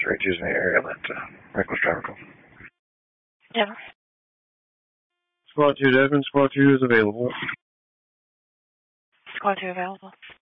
382 is in the area that reckless driver call. Yeah. Squad 2 Desmond, Squad 2 is available. Squad 2 available.